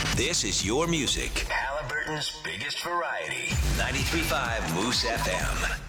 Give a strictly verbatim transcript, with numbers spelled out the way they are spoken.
This is your music. Halliburton's biggest variety. ninety-three point five Moose F M.